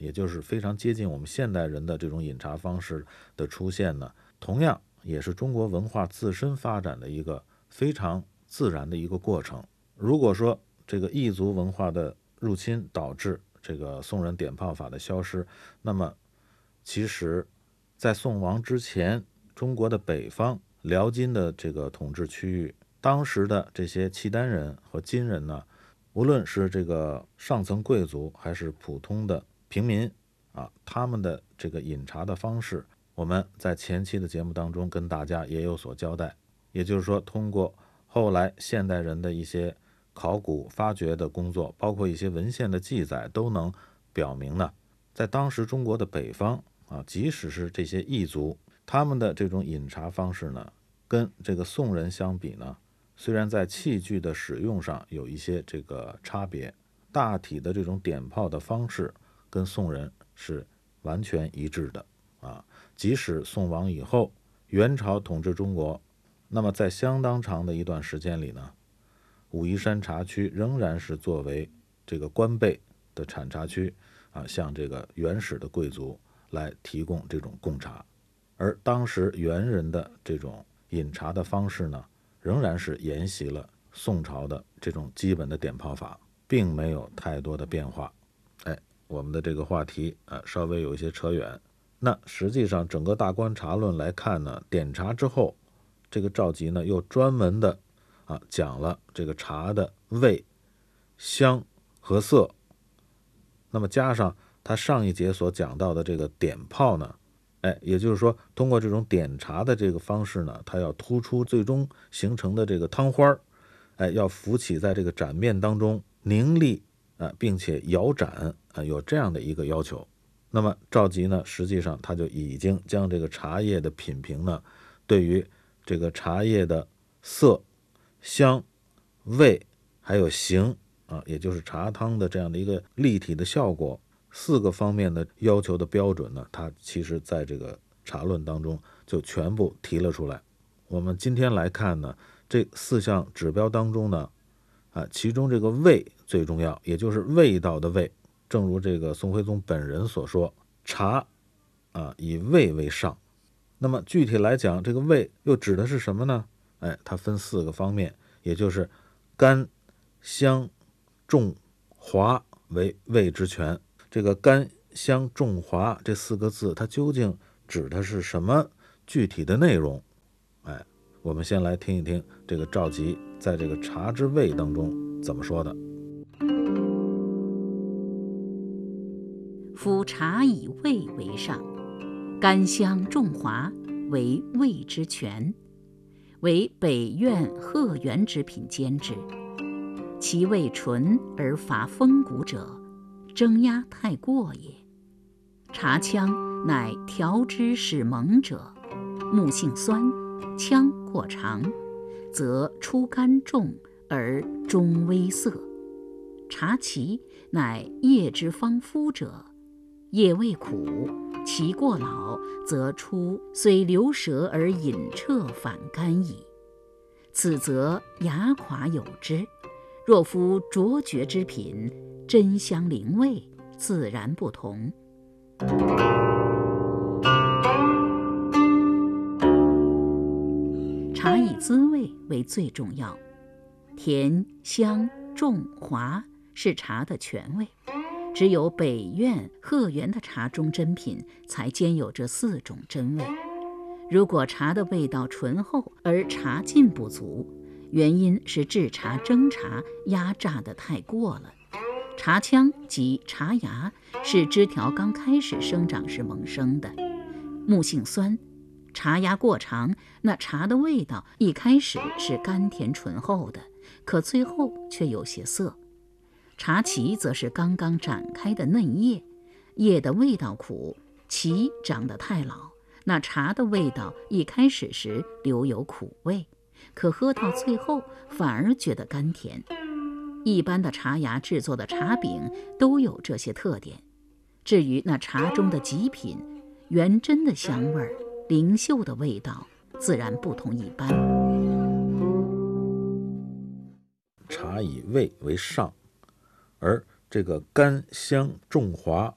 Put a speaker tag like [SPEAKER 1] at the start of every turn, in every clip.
[SPEAKER 1] 也就是非常接近我们现代人的这种饮茶方式的出现呢，同样也是中国文化自身发展的一个非常自然的一个过程。如果说这个异族文化的入侵导致这个宋人点炮法的消失，那么其实在宋亡之前，中国的北方辽金的这个统治区域，当时的这些契丹人和金人呢，无论是这个上层贵族还是普通的平民他们的这个饮茶的方式，我们在前期的节目当中跟大家也有所交代。也就是说，通过后来现代人的一些考古发掘的工作，包括一些文献的记载，都能表明呢，在当时中国的北方即使是这些异族，他们的这种饮茶方式呢，跟这个宋人相比呢，虽然在器具的使用上有一些这个差别，大体的这种点炮的方式跟宋人是完全一致的即使宋亡以后，元朝统治中国，那么在相当长的一段时间里呢，武夷山茶区仍然是作为这个官贝的产茶区向这个原始的贵族来提供这种贡茶。而当时元人的这种饮茶的方式呢，仍然是沿袭了宋朝的这种基本的点炮法，并没有太多的变化。我们的这个话题稍微有一些扯远。那实际上整个大观茶论来看呢，点茶之后，这个赵佶呢又专门的讲了这个茶的味、香和色。那么加上他上一节所讲到的这个点炮呢，也就是说通过这种点茶的这个方式呢，它要突出最终形成的这个汤花，要浮起在这个盏面当中凝立并且摇盏有这样的一个要求。那么赵佶呢，实际上他就已经将这个茶叶的品评呢，对于这个茶叶的色、香、味还有形也就是茶汤的这样的一个立体的效果4个方面的要求的标准呢，他其实在这个茶论当中就全部提了出来。我们今天来看呢，这4项指标当中呢其中这个味最重要，也就是味道的味。正如这个宋徽宗本人所说，茶以味为上。那么具体来讲，这个味又指的是什么呢？它分4个方面，也就是甘、香、重、滑为味之权。这个甘、香、重、滑这4个字，它究竟指的是什么具体的内容？我们先来听一听这个赵佶在这个茶之味当中怎么说的。
[SPEAKER 2] 夫茶以味为上，甘香重滑为味之权，为北苑鹤园之品兼之。其味纯而乏风骨者，蒸压太过也。茶腔乃调之使蒙者，木性酸，腔过长，则出甘重而中微涩。茶萁乃叶之方麸者，叶味苦，其过老，则出虽流舌而饮彻反甘矣。此则雅垮有之。若夫卓绝之品，真香灵味，自然不同。茶以滋味为最重要，甜、香、重、滑是茶的全味。只有北苑、鹤园的茶中珍品才兼有这4种真味。如果茶的味道醇厚而茶劲不足，原因是制茶蒸茶压榨得太过了。茶腔即茶芽是枝条刚开始生长时萌生的，木性酸，茶芽过长，那茶的味道一开始是甘甜醇厚的，可最后却有些涩。茶萁则是刚刚展开的嫩叶，叶的味道苦，萁长得太老，那茶的味道一开始时留有苦味，可喝到最后反而觉得甘甜。一般的茶芽制作的茶饼都有这些特点。至于那茶中的极品，原真的香味儿、灵秀的味道，自然不同一般。
[SPEAKER 1] 茶以味为上，而这个甘香重滑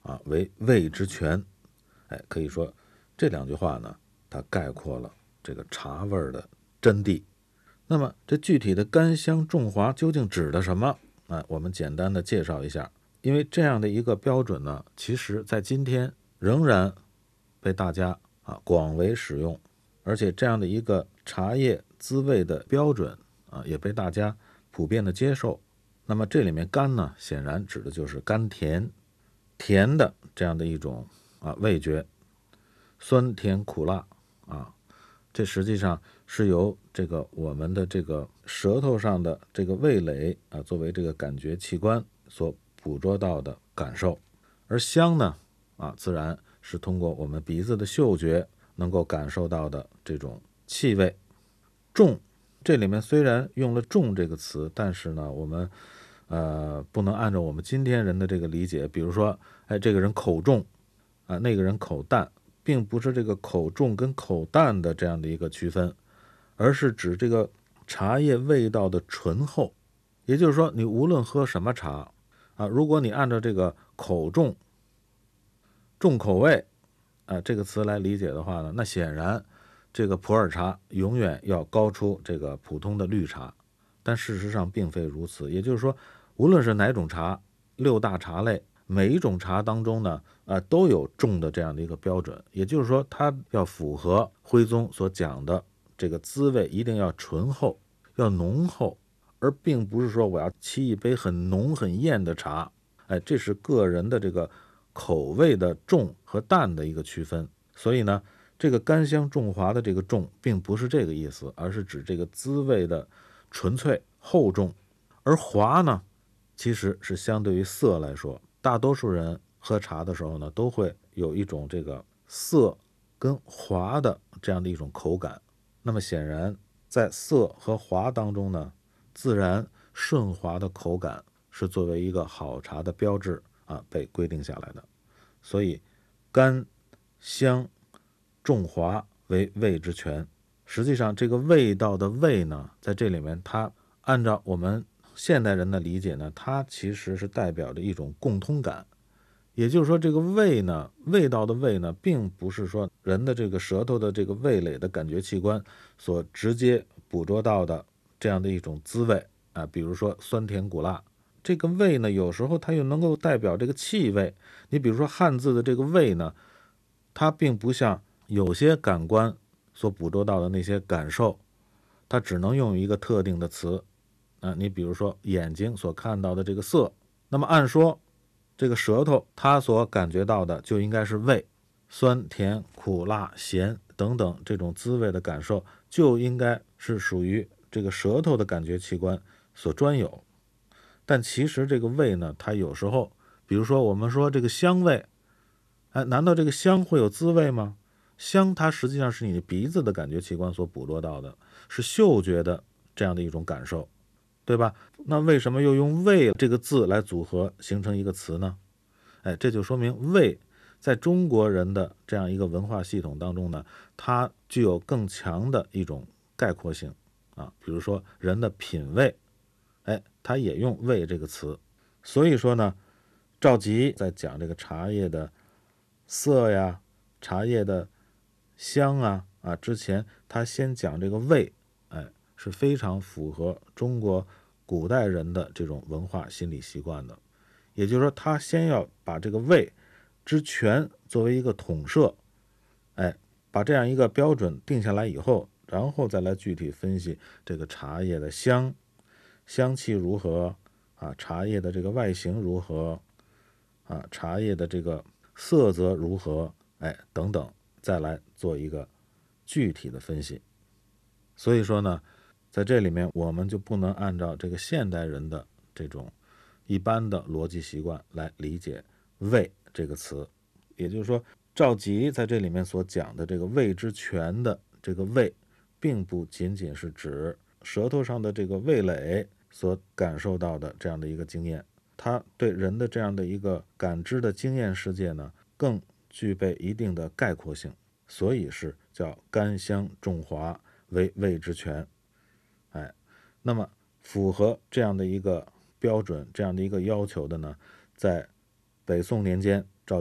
[SPEAKER 1] 为味之全。可以说这2句话呢，它概括了这个茶味的真谛。那么这具体的甘香重滑究竟指的什么？我们简单的介绍一下。因为这样的一个标准呢，其实在今天仍然被大家广为使用，而且这样的一个茶叶滋味的标准也被大家普遍的接受。那么这里面甘呢，显然指的就是甘甜的这样的一种味觉，酸甜苦辣这实际上是由这个我们的这个舌头上的这个味蕾作为这个感觉器官所捕捉到的感受。而香呢自然是通过我们鼻子的嗅觉能够感受到的这种气味。重，这里面虽然用了重这个词，但是呢我们不能按照我们今天人的这个理解，比如说这个人口重那个人口淡，并不是这个口重跟口淡的这样的一个区分，而是指这个茶叶味道的醇厚。也就是说，你无论喝什么茶如果你按照这个口重、重口味这个词来理解的话呢，那显然这个普洱茶永远要高出这个普通的绿茶。但事实上并非如此。也就是说，无论是哪种茶，6大茶类每一种茶当中呢都有重的这样的一个标准。也就是说，它要符合徽宗所讲的这个滋味一定要醇厚，要浓厚，而并不是说我要沏一杯很浓很艳的茶。这是个人的这个口味的重和淡的一个区分。所以呢，这个甘香重滑的这个重并不是这个意思，而是指这个滋味的纯粹厚重。而滑呢，其实是相对于涩来说，大多数人喝茶的时候呢，都会有一种这个涩跟滑的这样的一种口感。那么显然在涩和滑当中呢，自然顺滑的口感是作为一个好茶的标志被规定下来的。所以甘香重滑为味之全。实际上这个味道的味呢，在这里面它按照我们现代人的理解呢，它其实是代表着一种共通感。也就是说，这个味呢，味道的味呢，并不是说人的这个舌头的这个味蕾的感觉器官所直接捕捉到的这样的一种滋味比如说酸甜苦辣。这个味呢，有时候它又能够代表这个气味。你比如说汉字的这个味呢，它并不像有些感官所捕捉到的那些感受，它只能用一个特定的词你比如说眼睛所看到的这个色，那么按说这个舌头它所感觉到的就应该是味，酸甜苦辣咸等等这种滋味的感受就应该是属于这个舌头的感觉器官所专有。但其实这个味呢，它有时候比如说我们说这个香味难道这个香会有滋味吗？香它实际上是你鼻子的感觉器官所捕捉到的，是嗅觉的这样的一种感受，对吧？那为什么又用味这个字来组合形成一个词呢？这就说明味在中国人的这样一个文化系统当中呢，它具有更强的一种概括性比如说人的品味他也用味这个词。所以说呢，赵佶在讲这个茶叶的色呀，茶叶的香之前他先讲这个味是非常符合中国古代人的这种文化心理习惯的。也就是说，他先要把这个味之全作为一个统摄把这样一个标准定下来以后，然后再来具体分析这个茶叶的香气如何茶叶的这个外形如何茶叶的这个色泽如何等等，再来做一个具体的分析。所以说呢，在这里面我们就不能按照这个现代人的这种一般的逻辑习惯来理解味这个词。也就是说，赵佶在这里面所讲的这个味之全的这个味，并不仅仅是指舌头上的这个味蕾所感受到的这样的一个经验，它对人的这样的一个感知的经验世界呢，更具备一定的概括性。所以是叫甘香重滑为味之全。那么符合这样的一个标准，这样的一个要求的呢，在北宋年间